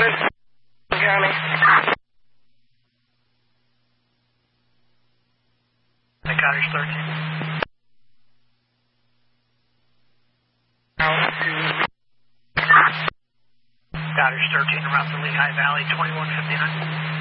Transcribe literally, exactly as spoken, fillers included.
Jeremy. The Cottage thirteen. Cottage thirteen around the Lehigh Valley, twenty-one fifty-nine.